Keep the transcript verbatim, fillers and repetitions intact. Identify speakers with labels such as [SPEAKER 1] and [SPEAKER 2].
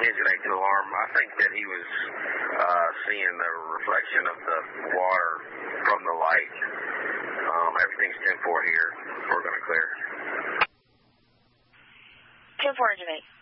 [SPEAKER 1] engine eighteen alarm. I think that he was uh, seeing the reflection of the water from the light. Um, everything's ten four here. We're going to clear.
[SPEAKER 2] ten four, engine eight.